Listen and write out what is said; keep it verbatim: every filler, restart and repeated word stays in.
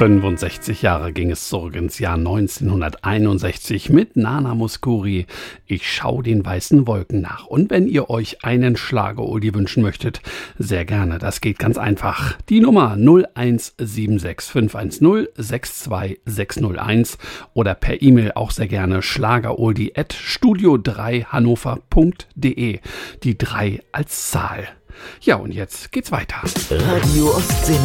fünfundsechzig Jahre ging es zurück ins Jahr neunzehnhunderteinundsechzig mit Nana Mouskouri. Ich schau den weißen Wolken nach. Und wenn ihr euch einen Schlager-Oldie wünschen möchtet, sehr gerne. Das geht ganz einfach. Die Nummer null eins sieben sechs fünf eins null sechs zwei sechs null eins oder per E-Mail auch sehr gerne schlageroldie at studio drei hannover punkt de. Die drei als Zahl. Ja, und jetzt geht's weiter. Radio Ostsee